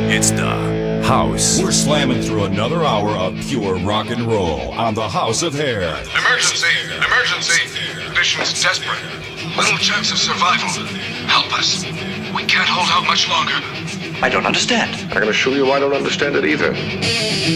It's the House. We're slamming through another hour of pure rock and roll on the House of Hair. Emergency! Emergency! Conditions desperate. Little chance of survival. Help us. We can't hold out much longer. I don't understand. I can assure you I don't understand it either.